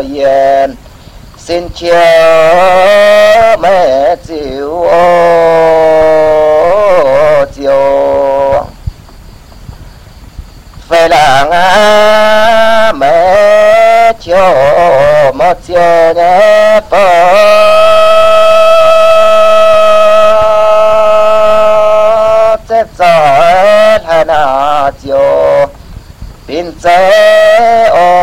yên xin chiều mẹ chịu chiều phải là ngã mẹ chiều một chiều nhé phơ chết rồi hay là chiều tin chế ô